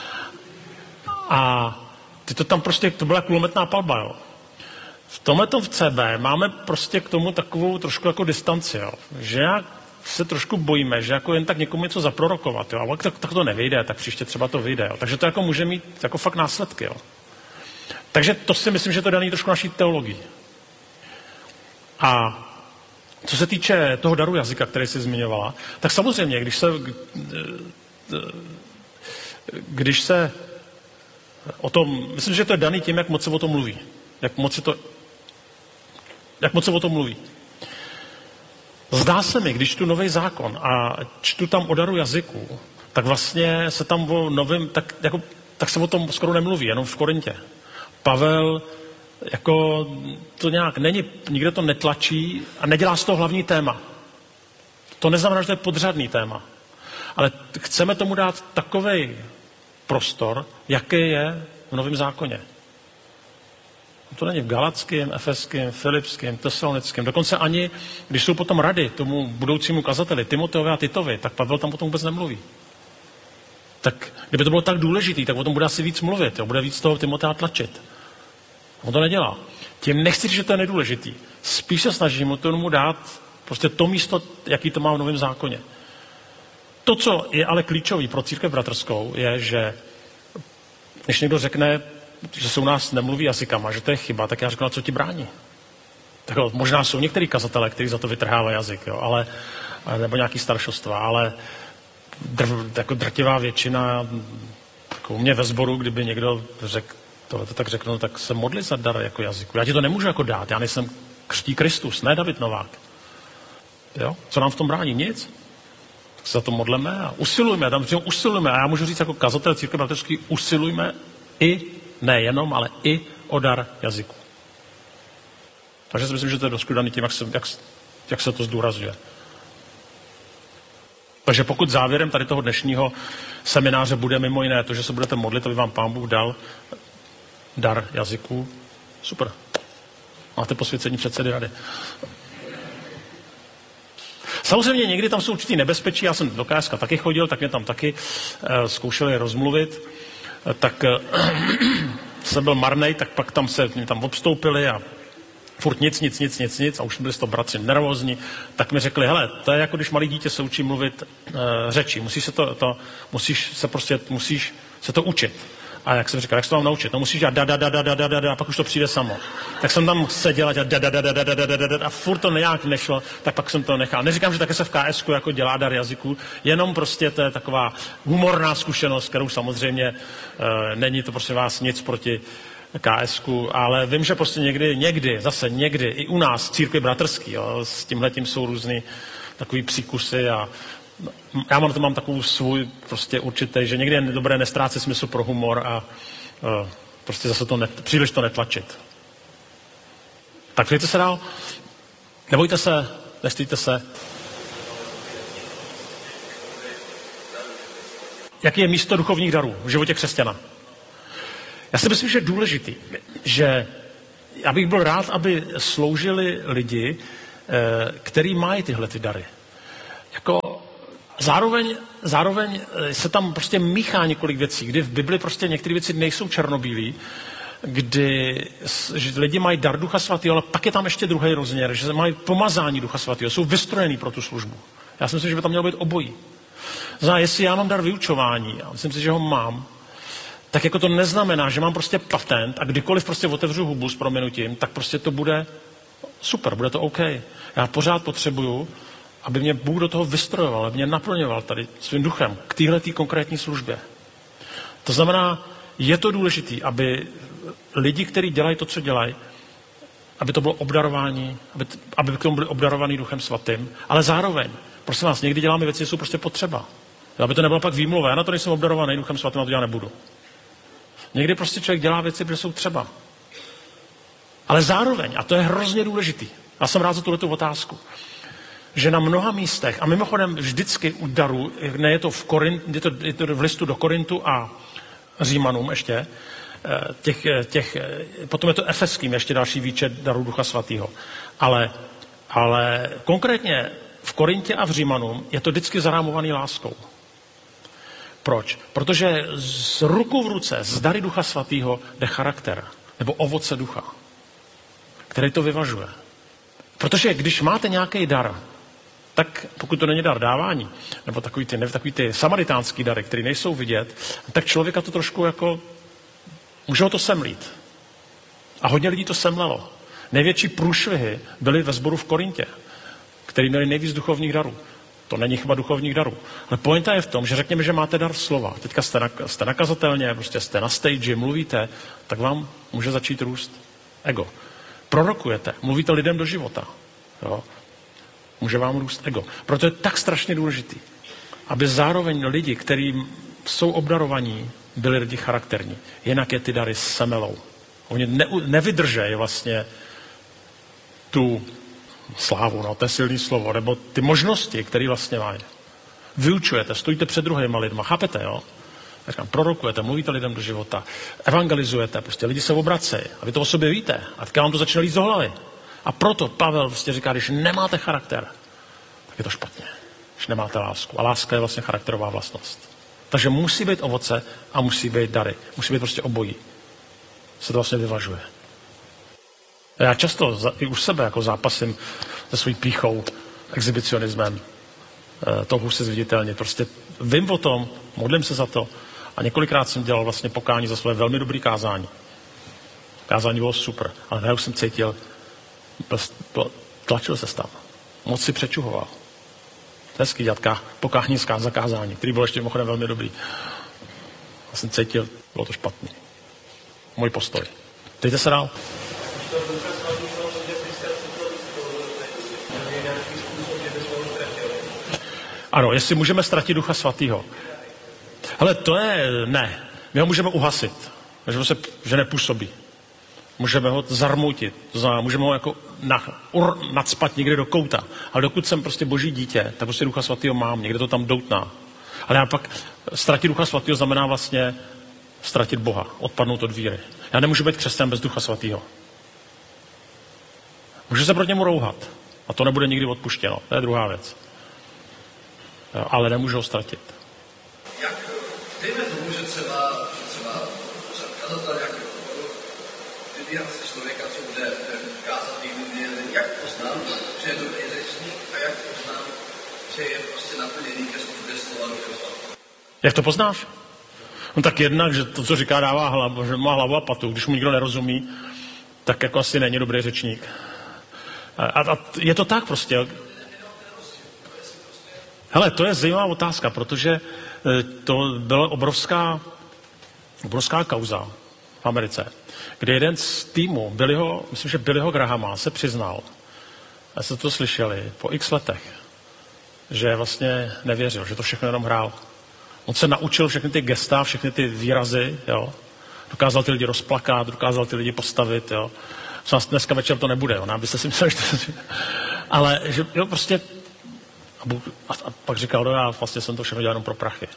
A ty to tam prostě, to byla kulometná palba, jo. V tomhletom v C B máme prostě k tomu takovou trošku jako distanci, jo. Že jak se trošku bojíme, že jako jen tak někomu něco zaprorokovat, jo. A tak, tak to nevyjde, tak příště třeba to vyjde, jo. Takže to jako může mít jako fakt následky, jo. Takže to si myslím, že to daný trošku naší teologii. A co se týče toho daru jazyka, který jsi zmiňovala, tak samozřejmě, když se když se o tom, myslím, že to je daný tím, jak moc se o tom mluví. Jak moc se to Jak moc se o tom mluví. Zdá se mi, když čtu nový zákon a čtu tam o daru jazyku, tak vlastně se tam o novém, tak, jako, tak se o tom skoro nemluví, jenom v Korintě. Pavel jako to nějak není, nikde to netlačí a nedělá z toho hlavní téma. To neznamená, že to je podřadný téma. Ale chceme tomu dát takovej prostor, jaký je v Novém zákoně. To není v Galackém, Efeském, Filipském, Tesalonickém. Dokonce ani, když jsou potom rady tomu budoucímu kazateli, Timoteovi a Titovi, tak Pavel tam o tom vůbec nemluví. Tak kdyby to bylo tak důležitý, tak o tom bude asi víc mluvit, jo? Bude víc toho Timotea tlačit. On to nedělá. Tím nechci říct, že to je nedůležitý. Spíš se snažím o tomu dát prostě to místo, jaký to má v Novém zákoně. To, co je ale klíčový pro církev bratrskou, je, že když někdo řekne, že se u nás nemluví jazykama, že to je chyba, tak já řeknu, co ti brání. Tak jo, možná jsou některý kazatelé, kteří za to vytrhávají jazyk, jo, ale, nebo nějaký staršostva, ale dr, jako drtivá většina, jako u mě ve sboru, kdyby někdo řekl, tohle tak řeknu, tak se modli za dar jako jazyku. Já ti to nemůžu jako dát, já nejsem křtí Kristus, ne David Novák. Jo? Co nám v tom brání? Nic. Tak se za to modleme a usilujme, tam usilujme. A já můžu říct jako kazatel církve bratrský, usilujme i, ne jenom, ale i o dar jazyku. Takže si myslím, že to je dost daný tím, jak se, jak, jak se to zdůrazňuje. Takže pokud závěrem tady toho dnešního semináře bude mimo jiné to, že se budete modlit, aby vám Pán Bůh dal dar jazyku, super. Máte posvěcení předsedy rady. Samozřejmě někdy tam jsou určitý nebezpečí, já jsem do K S K taky chodil, tak mě tam taky uh, zkoušeli rozmluvit, uh, tak uh, jsem byl marnej, tak pak tam se mě tam obstoupili a furt nic, nic, nic, nic, nic a už byli z toho bratři nervózní, tak mi řekli, hele, to je jako když malý dítě se učí mluvit uh, řeči, musíš se to, to, musíš se prostě, musíš se to učit. A jak jsem říkal, jak se to mám naučit? No musíš dělat da, da, da, da, da, da, da, da, a pak už to přijde samo. Tak jsem tam seděl a dělal da, da, da, da, da, da, da, da, da, a furt to nějak nešlo, tak pak jsem to nechal. Neříkám, že také se v K S ku jako dělá dar jazyku, jenom prostě to je taková humorná zkušenost, kterou samozřejmě e, není to prostě vás nic proti K S ku, ale vím, že prostě někdy, někdy, zase někdy, i u nás v církvi bratrský, jo, s tímhletím jsou různý takový příkusy a já mám to mám takovou svůj prostě určitý, že někdy je dobré nestrácet smysl pro humor a uh, prostě zase to net, příliš to netlačit. Tak přejte se dál. Nebojte se, nestýďte se. jaké je místo duchovních darů v životě křesťana. Já si myslím, že je důležitý, že já bych byl rád, aby sloužili lidi, který mají tyhle ty dary. Jako zároveň, zároveň se tam prostě míchá několik věcí, kdy v Bibli prostě některé věci nejsou černobílý, kdy že lidi mají dar Ducha Svatého, ale pak je tam ještě druhý rozměr, že mají pomazání Ducha Svatého, jsou vystrojení pro tu službu. Já si myslím, že by tam mělo být obojí. Znamená, jestli já mám dar vyučování, a myslím si, že ho mám, tak jako to neznamená, že mám prostě patent a kdykoliv prostě otevřu hubu s prominutím, tak prostě to bude super, bude to OK. Já pořád potřebuju, aby mě Bůh do toho vystrojoval, aby mě naplňoval tady svým duchem k téhletý konkrétní službě. To znamená, je to důležité, aby lidi, kteří dělají to, co dělají, aby to bylo obdarování, aby, aby k tomu byli obdarovaní Duchem Svatým, ale zároveň, prosím vás, někdy děláme věci, jsou prostě potřeba. Aby to nebylo pak výmluva, já na to nejsem obdarovaný Duchem Svatým, a to dělat nebudu. Někdy prostě člověk dělá věci, protože jsou třeba. Ale zároveň, a to je hrozně důležitý, já jsem rád za tuhletu otázku, že na mnoha místech, a mimochodem vždycky u daru, ne je to v, Korint, je to, je to v listu do Korintu a Římanům ještě, těch, těch, potom je to efeským ještě další výčet darů Ducha Svatého. Ale, ale konkrétně v Korintě a v Římanům je to vždycky zarámovaný láskou. Proč? Protože z ruku v ruce, z dary Ducha Svatého jde charakter, nebo ovoce ducha, který to vyvažuje. Protože když máte nějaký dar, tak pokud to není dar dávání, nebo takový ty, ne, takový ty samaritánský dary, které nejsou vidět, tak člověka to trošku jako, může ho to semlít. A hodně lidí to semlelo. Největší průšvihy byly ve sboru v Korintě, který měli nejvíc duchovních darů. To není chyba duchovních darů. Ale pointa je v tom, že řekněme, že máte dar slova. Teďka jste, na, jste nakazatelně, prostě jste na stage, mluvíte, tak vám může začít růst ego. Prorokujete, mluvíte lidem do života. Jo? Může vám růst ego. Proto je tak strašně důležitý, aby zároveň lidi, kteří jsou obdarovaní, byli lidi charakterní. Jinak je ty dary semelou. Oni ne, nevydržejí vlastně tu slávu, no, to je silný slovo, nebo ty možnosti, které vlastně mají. Vyučujete, stojíte před druhýma lidma, chápete, jo? Říkám, prorokujete, mluvíte lidem do života, evangelizujete, prostě lidi se obracejí a vy to o sobě víte. A teďka vám to začne líst do hlavy. A proto Pavel prostě říká, když nemáte charakter, tak je to špatně. Když nemáte lásku. A láska je vlastně charakterová vlastnost. Takže musí být ovoce a musí být dary. Musí být prostě obojí. Se to vlastně vyvažuje. Já často i u sebe jako zápasím se svojí pýchou, exhibicionismem, touhu se zviditelnit. Prostě vím o tom, modlím se za to a několikrát jsem dělal vlastně pokání za své velmi dobré kázání. Kázání bylo super, ale já už jsem cítil, tlačil se tam. Moc si přečuhoval. Hezký dělat pokání z zakázání, který byl ještě mimochodem velmi dobrý. Já jsem cítil, bylo to špatný. Můj postoj. Dejte se dál. Ano, jestli můžeme ztratit Ducha Svatého. Ale to je, ne. My ho můžeme uhasit, že, se, že nepůsobí. Můžeme ho zarmoutit, to znamená, můžeme ho jako na, ur, nadspat někde do kouta. Ale dokud jsem prostě boží dítě, tak prostě Ducha Svatého mám, někde to tam doutná. Ale já pak ztratit Ducha Svatého znamená vlastně ztratit Boha, odpadnout od víry. Já nemůžu být křesťan bez Ducha Svatého. Můžu se proti němu rouhat. A to nebude nikdy odpuštěno. To je druhá věc. Ale nemůžu ho ztratit. Jak, dejme tomu, že třeba, že třeba kazatel nějakého oboru, vybírá si člověka, co bude kázat někdy, jak poznám, že je dobrý řečník a jak poznám, že je prostě naplněný ke službě slova Ducha Svatého. Jak to poznáš? No tak jednak, že to, co říká, dává hlavu, že má hlavu a patu. Když mu nikdo nerozumí, tak jako asi není dobrý řečník. A, a je to tak prostě. Hele, to je zajímavá otázka, protože to byla obrovská, obrovská kauza v Americe, kde jeden z týmu, Billyho, myslím, že Billyho Grahama, se přiznal, a jste to slyšeli, po x letech, že vlastně nevěřil, že to všechno jenom hrál. On se naučil všechny ty gesta, všechny ty výrazy, jo. Dokázal ty lidi rozplakat, dokázal ty lidi postavit, jo. Dneska večer to nebude, jo. Nám byste si mysleli, že to... Ale že jo, prostě... A, Bůh, a, a pak říkal, no já vlastně jsem to všechno dělal jenom pro prachy.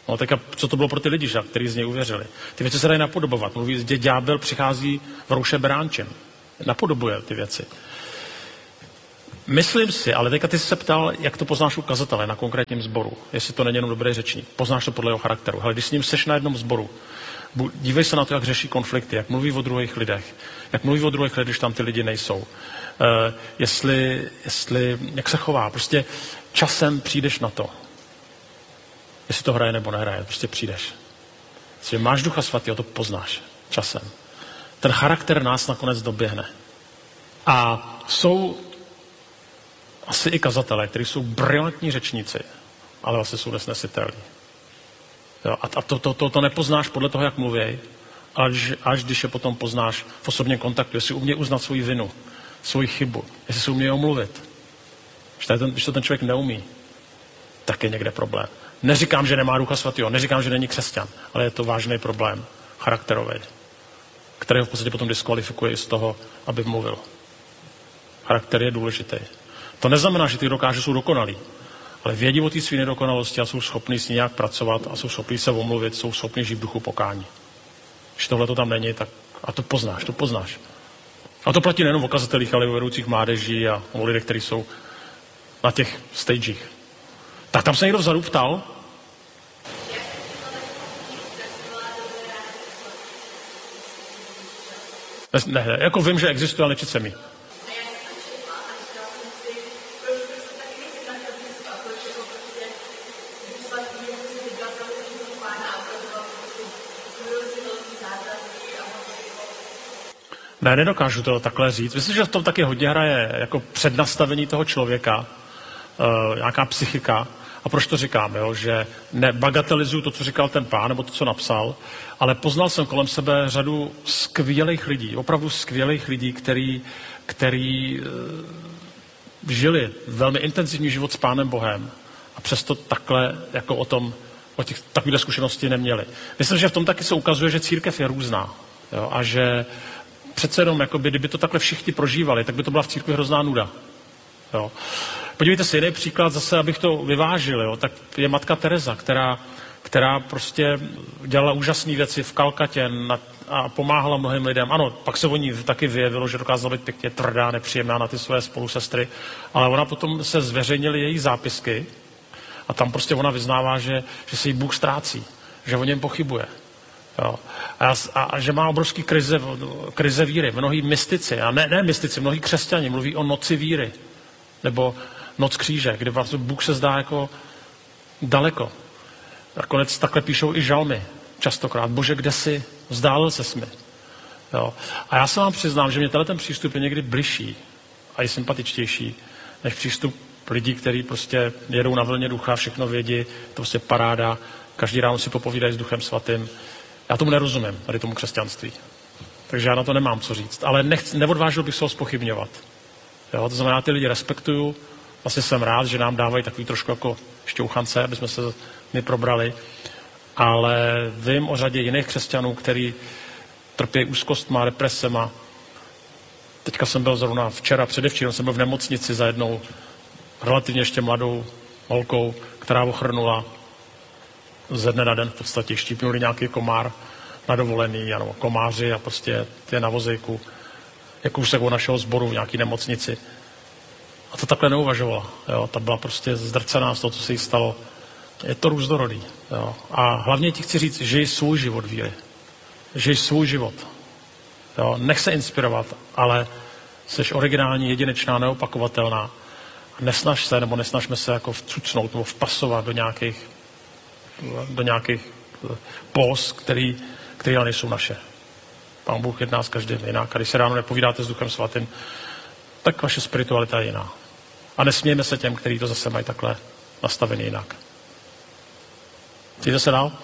No teďka, co to bylo pro ty lidi, že, kteří z něj uvěřili? Ty věci se dají napodobovat. Mluví, že ďábel přichází v rouše beránčem. Napodobuje ty věci. Myslím si, ale teďka ty jsi se ptal, jak to poznáš u kazatele na konkrétním sboru. Jestli to není jenom dobrý řečník. Poznáš to podle jeho charakteru. Hele, když s ním seš na jednom sboru, dívej se na to, jak řeší konflikty, jak mluví o druhých lidech, jak mluví o druhých lidech, když tam ty lidi nejsou. Uh, jestli, jestli, jak se chová. Prostě časem přijdeš na to. Jestli to hraje nebo nehraje, prostě přijdeš. Jestli máš Ducha Svatého, to poznáš časem. Ten charakter nás nakonec doběhne. A jsou asi i kazatelé, kteří jsou brilantní řečníci, ale vlastně jsou nesnesitelní. Jo, a to, to, to, to nepoznáš podle toho, jak mluví, až, až když je potom poznáš v osobním kontaktu, jestli umějí uznat svoji vinu, svoji chybu, jestli se umějí omluvit. Když, ten, když to ten člověk neumí, tak je někde problém. Neříkám, že nemá Ducha Svatého, neříkám, že není křesťan, ale je to vážný problém, charakterový, který ho v podstatě potom diskvalifikuje i z toho, aby mluvil. Charakter je důležitý. To neznamená, že ty dokáže jsou dokonalí, ale vědí o té své nedokonalosti a jsou schopní s ní nějak pracovat a jsou schopní se omluvit, jsou schopní žít v duchu pokání. Když tohle to tam není, tak a to poznáš, to poznáš. A to platí nejen o kazatelích, ale i o vedoucích mládeží a o lidech, kteří jsou na těch stagech. Tak tam se někdo vzadu ptal. Ne, ne, jako vím, že existuje, ale nečet se mi. Ne, nedokážu to takhle říct. Myslím, že v tom taky hodně hraje jako přednastavení toho člověka, uh, nějaká psychika. A proč to říkám, jo? Že nebagatelizuju to, co říkal ten pán, nebo to, co napsal, ale poznal jsem kolem sebe řadu skvělých lidí, opravdu skvělých lidí, který, který uh, žili velmi intenzivní život s Pánem Bohem a přesto takhle jako o tom, o těch takových zkušenosti neměli. Myslím, že v tom taky se ukazuje, že církev je různá, jo? A že přece jenom, jakoby, kdyby to takhle všichni prožívali, tak by to byla v církvi hrozná nuda. Jo. Podívejte se, jiný příklad zase, abych to vyvážil, jo, tak je matka Teresa, která, která prostě dělala úžasné věci v Kalkatě na, a pomáhala mnohým lidem. Ano, pak se o ní taky vyjevilo, že dokázala být pěkně tvrdá, nepříjemná na ty své spolusestry, ale ona potom se zveřejnily její zápisky a tam prostě ona vyznává, že, že se jí Bůh ztrácí, že o něm pochybuje. Jo. A, a, a že má obrovský krize, krize víry. Mnohí mystici, a ne, ne mystici, mnohí křesťani mluví o noci víry, nebo noc kříže, kde vlastně Bůh se zdá jako daleko. Nakonec takhle píšou i žalmy častokrát. Bože, kde jsi? Vzdálil ses mi. Jo. A já se vám přiznám, že mě tenhle ten přístup je někdy bližší a je sympatičtější, než přístup lidí, kteří prostě jedou na vlně ducha, všechno vědí, to prostě paráda, každý ráno si popovídají s Duchem Svatým. Já tomu nerozumím, tady tomu křesťanství. Takže já na to nemám co říct. Ale nechci, neodvážil bych se ho zpochybňovat. Jo, to znamená, ty lidi respektuju. Vlastně jsem rád, že nám dávají takový trošku jako šťouchance, aby jsme se my probrali. Ale vím o řadě jiných křesťanů, který trpí úzkostma, depresema. Teďka jsem byl zrovna včera, předevčírem jsem byl v nemocnici za jednou relativně ještě mladou holkou, která ochrnula ze dne na den v podstatě. Štípnuli nějaký komár na dovolený, ano, komáři a prostě je na vozejku. Jak už se u našeho sboru v nějaký nemocnici. A to takhle neuvažovala. Jo. Ta byla prostě zdrcená z toho, co se jí stalo. Je to různorodý. Jo. A hlavně ti chci říct, žij svůj život víry. Žij svůj život. Jo. Nech se inspirovat, ale jsi originální, jedinečná, neopakovatelná. A nesnaž se, nebo nesnažme se jako vcucnout nebo vpasovat do nějakých, do nějakých pós, který, který ale nejsou naše. Pán Bůh jedná s každým jinak. A když se ráno nepovídáte s Duchem Svatým, tak vaše spiritualita je jiná. A nesmějme se těm, kteří to zase mají takhle nastavený jinak. Jdete se dál?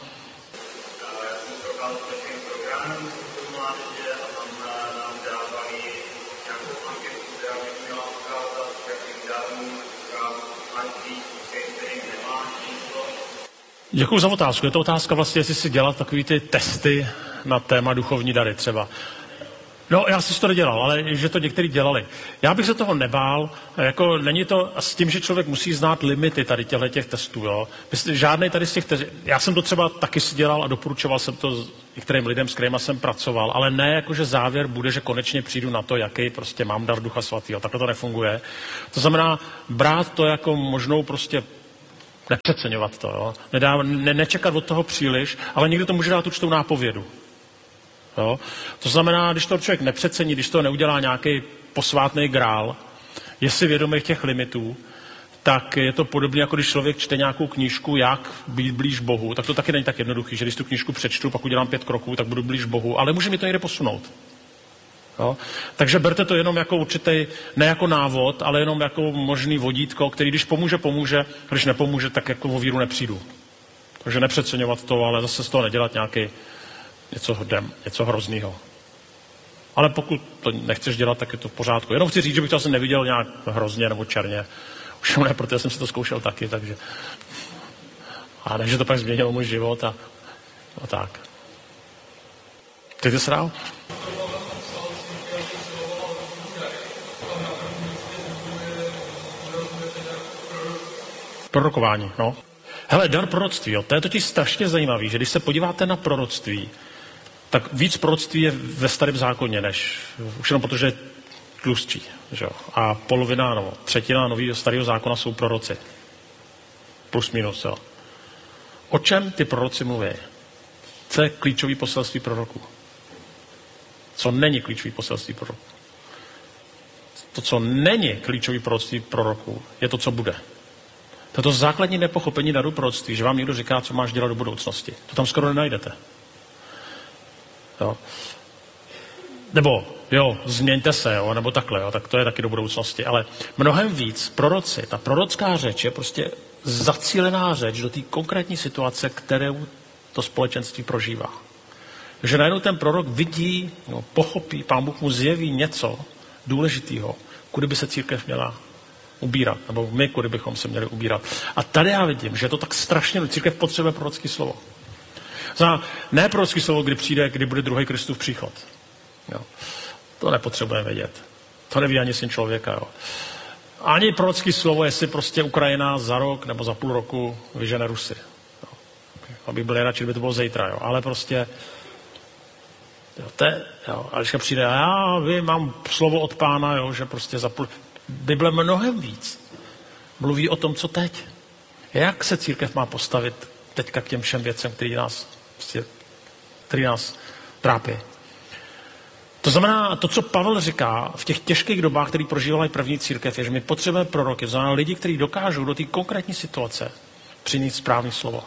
Děkuji za otázku. Je to otázka vlastně, jestli si dělat takový ty testy na téma duchovní dary třeba. No, já si to nedělal, ale že to někteří dělali. Já bych se toho nebál, jako není to s tím, že člověk musí znát limity tady těchto těch testů, jo. Žádnej tady z těch testů, já jsem to třeba taky si dělal a doporučoval jsem to některým lidem, s kterými jsem pracoval, ale ne jako, že závěr bude, že konečně přijdu na to, jaký prostě mám dar Ducha Svatého. Takhle to nefunguje. To znamená brát to jako možnou prostě nepřeceňovat to, jo. Nedá, ne, nečekat od toho příliš, ale někdy to může dát určitou nápovědu. Jo? To znamená, když to člověk nepřecení, když to neudělá nějaký posvátný grál, je si vědomý těch limitů, tak je to podobně, jako když člověk čte nějakou knížku, jak být blíž Bohu, tak to taky není tak jednoduchý, že když tu knížku přečtu, pak udělám pět kroků, tak budu blíž Bohu, ale může mi to někde posunout. Jo? Takže berte to jenom jako určitý, ne jako návod, ale jenom jako možný vodítko, který když pomůže, pomůže, když nepomůže, tak jako o víru nepřijdu. Takže nepřeceňovat to, ale zase z toho nedělat nějaký něco, hdem, něco hroznýho. Ale pokud to nechceš dělat, tak je to v pořádku. Jenom chci říct, že bych to asi neviděl nějak hrozně nebo černě. Už ne, protože jsem si to zkoušel taky, takže... A ne, že to pak změnilo můj život a, a tak. Chcete se dál? Prorokování, no. Hele, dar proroctví, jo, to je totiž strašně zajímavý, že když se podíváte na proroctví, tak víc proroctví je ve Starém zákoně, než už jenom protože je tlustší. Že jo? A polovina, nebo třetina nového Starého zákona jsou proroci. Plus minus, jo. O čem ty proroci mluví? Co je klíčový poselství proroků? Co není klíčový poselství proroků? To, co není klíčový proroctví proroků, je to, co bude. To je to základní nepochopení daru proroctví, že vám někdo říká, co máš dělat do budoucnosti. To tam skoro nenajdete. Jo. Nebo, jo, změňte se, jo, nebo takhle, jo, tak to je taky do budoucnosti. Ale mnohem víc proroci, ta prorocká řeč je prostě zacílená řeč do té konkrétní situace, kterou to společenství prožívá. Takže najednou ten prorok vidí, no, pochopí, Pán Bůh mu zjeví něco důležitého, kudy by se církev měla ubírat, nebo my, kudy bychom se měli ubírat. A tady já vidím, že je to tak strašně, církev potřebuje prorocké slovo. Znamená, ne prorocké slovo, kdy přijde, kdy bude druhý Kristův příchod. Jo. To nepotřebujeme vědět. To neví ani syn člověka. Jo. Ani prorocké slovo, jestli prostě Ukrajina za rok nebo za půl roku vyžene Rusy. Jo. Abych byl nejradši, kdyby to bylo zítra. Jo. Ale prostě jo, te, jo. A když přijde, a já vím, mám slovo od Pána, jo, že prostě za půl... Bible mnohem víc mluví o tom, co teď. Jak se církev má postavit teďka k těm všem věcem, který nás, který nás trápí. To znamená, to, co Pavel říká v těch těžkých dobách, které prožívala i první církev, je, že my potřebujeme proroky, to znamená lidi, kteří dokážou do té konkrétní situace přinést správné slovo.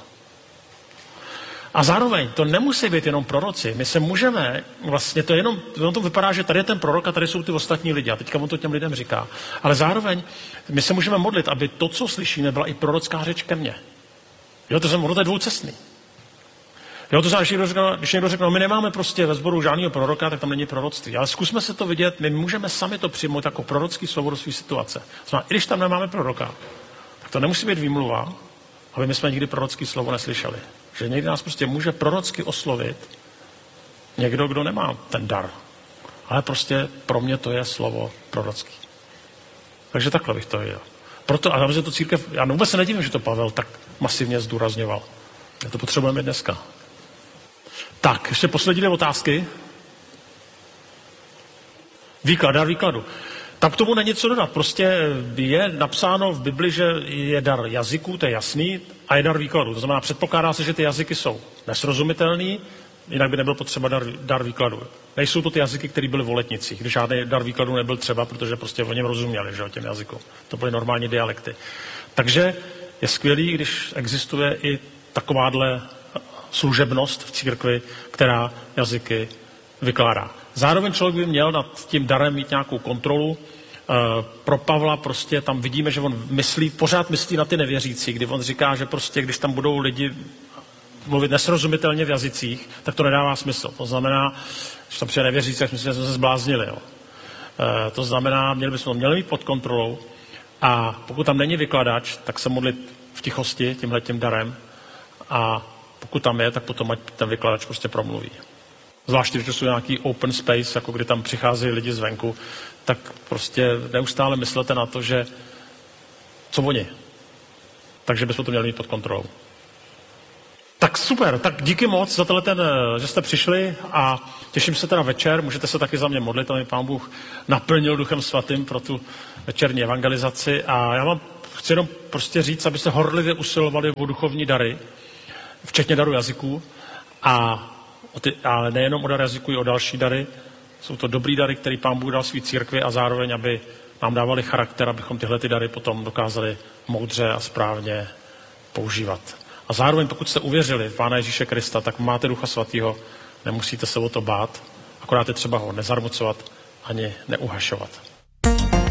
A zároveň to nemusí být jenom proroci. My se můžeme, vlastně to jenom, ono to vypadá, že tady je ten prorok a tady jsou ty ostatní lidi. A teďka on to těm lidem říká. Ale zároveň my se můžeme modlit, aby to, co slyšíme, byla i prorocká řeč ke mně. Jo, to znamená, ono to je dvoucestný. Jo, to znamená, když někdo řekne, když někdo řekne, no my nemáme prostě ve sboru žádného proroka, tak tam není proroctví. Ale zkusme se to vidět, my můžeme sami to přijmout jako prorocký slovo do své situace. To znamená, i když tam nemáme proroka, tak to nemusí být výmluva, aby my jsme nikdy prorocký slovo neslyšeli. Že někdy nás prostě může prorocky oslovit někdo, kdo nemá ten dar. Ale prostě pro mě to je slovo prorocký. Takže takhle bych to viděl. Proto, a že to církev, já vůbec se nedivím, že to Pavel tak masivně zdůrazňoval. Já to potřebujeme dneska. Tak, ještě poslední dvě otázky. Výklad, dar výkladu. Tam k tomu není co dodat. Prostě je napsáno v Bibli, že je dar jazyků, to je jasný, a je dar výkladu. To znamená, předpokládá se, že ty jazyky jsou nesrozumitelný, jinak by nebyl potřeba dar, dar výkladu. Nejsou to ty jazyky, které byly v letnicích, když žádný dar výkladu nebyl třeba, protože prostě o něm rozuměli, že, těm jazykům. To byly normální dialekty. Takže je skvělý, když existuje i takováhle služebnost v církvi, která jazyky vykládá. Zároveň člověk by měl nad tím darem mít nějakou kontrolu. Pro Pavla prostě tam vidíme, že on myslí, pořád myslí na ty nevěřící, kdy on říká, že prostě, když tam budou lidi mluvit nesrozumitelně v jazycích, tak to nedává smysl. To znamená, že tam přijde nevěřící, tak myslím, že jsme se zbláznili. Jo. To znamená, měli bychom to měli mít pod kontrolou a pokud tam není vykladač, tak se modlit v tichosti tímhletím darem a pokud tam je, tak potom ať ten vykladač prostě promluví. Zvláště, když to jsou nějaký open space, jako kdy tam přicházejí lidi zvenku, tak prostě neustále myslete na to, že co oni. Takže bychom to měli mít pod kontrolou. Tak super, tak díky moc za ten, že jste přišli a těším se teda večer. Můžete se taky za mě modlit, aby Pán Bůh naplnil Duchem Svatým pro tu večerní evangelizaci. A já vám chci jenom prostě říct, abyste horlivě usilovali o duchovní dary, včetně daru jazyků, a ty, ale nejenom o dar jazyků, i o další dary. Jsou to dobrý dary, který Pán Bůh dal svý církvi a zároveň, aby nám dávali charakter, abychom tyhle ty dary potom dokázali moudře a správně používat. A zároveň, pokud jste uvěřili v Pána Ježíše Krista, tak máte Ducha Svatého, nemusíte se o to bát, akorát je třeba ho nezarmucovat ani neuhašovat.